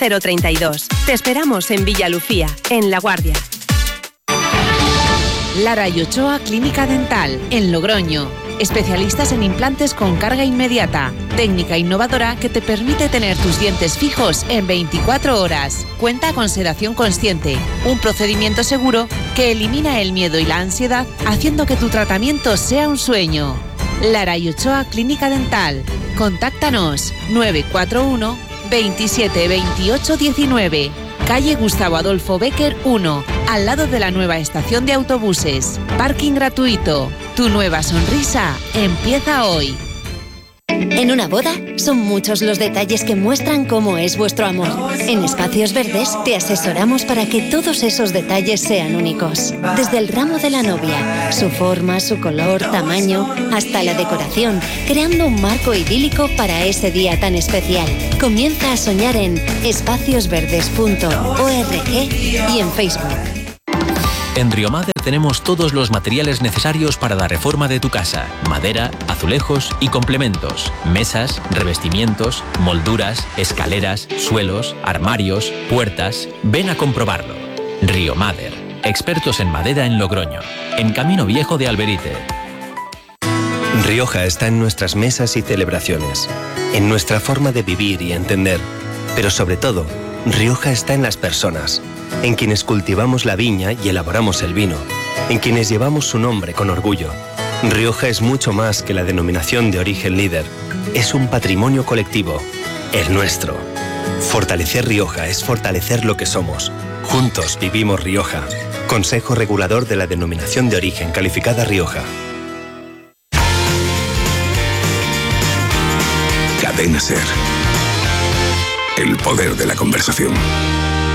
032. Te esperamos en Villalucía, en La Guardia. Lara y Ochoa Clínica Dental, en Logroño. Especialistas en implantes con carga inmediata. Técnica innovadora que te permite tener tus dientes fijos en 24 horas. Cuenta con sedación consciente, un procedimiento seguro que elimina el miedo y la ansiedad, haciendo que tu tratamiento sea un sueño. Lara y Ochoa Clínica Dental. Contáctanos 941 27 28 19. Calle Gustavo Adolfo Bécquer 1, al lado de la nueva estación de autobuses. Parking gratuito. Tu nueva sonrisa empieza hoy. En una boda, son muchos los detalles que muestran cómo es vuestro amor. En Espacios Verdes te asesoramos para que todos esos detalles sean únicos. Desde el ramo de la novia, su forma, su color, tamaño, hasta la decoración, creando un marco idílico para ese día tan especial. Comienza a soñar en espaciosverdes.org y en Facebook. En Riomader tenemos todos los materiales necesarios para la reforma de tu casa. Madera, azulejos y complementos. Mesas, revestimientos, molduras, escaleras, suelos, armarios, puertas. Ven a comprobarlo. Riomader. Expertos en madera en Logroño. En Camino Viejo de Alberite. Rioja está en nuestras mesas y celebraciones. En nuestra forma de vivir y entender. Pero sobre todo, Rioja está en las personas. En quienes cultivamos la viña y elaboramos el vino, en quienes llevamos su nombre con orgullo. Rioja es mucho más que la denominación de origen líder, es un patrimonio colectivo, el nuestro. Fortalecer Rioja es fortalecer lo que somos. Juntos vivimos Rioja. Consejo Regulador de la Denominación de Origen Calificada Rioja. Cadena SER. El poder de la conversación.